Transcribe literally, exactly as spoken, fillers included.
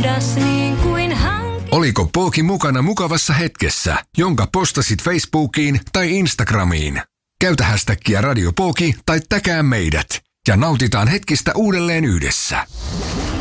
puhdas niin kuin hanki. Oliko Pooki mukana mukavassa hetkessä, jonka postasit Facebookiin tai Instagramiin? Käytä hashtagia Radio Pooki tai täkää meidät ja nautitaan hetkistä uudelleen yhdessä.